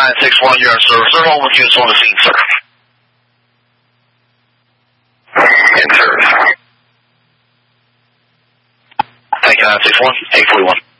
961, you're on service. They're home with units on the scene, sir. In service. Thank you, 961, 841.